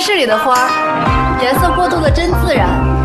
市里的花儿，颜色过渡的真自然。